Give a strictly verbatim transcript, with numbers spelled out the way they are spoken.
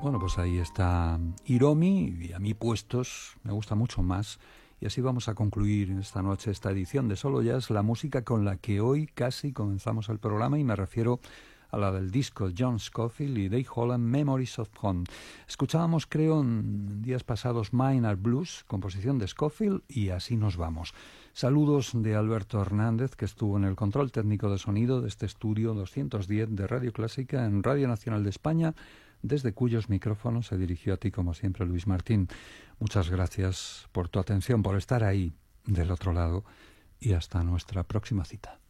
Bueno, pues ahí está Hiromi, y a mí puestos me gusta mucho más. Y así vamos a concluir esta noche esta edición de Solo Jazz, la música con la que hoy casi comenzamos el programa, y me refiero a la del disco John Scofield y Dave Holland, Memories of Home. Escuchábamos, creo, en días pasados Minor Blues, composición de Scofield, y así nos vamos. Saludos de Alberto Hernández, que estuvo en el control técnico de sonido de este estudio doscientos diez de Radio Clásica en Radio Nacional de España, desde cuyos micrófonos se dirigió a ti, como siempre, Luis Martín. Muchas gracias por tu atención, por estar ahí del otro lado, y hasta nuestra próxima cita.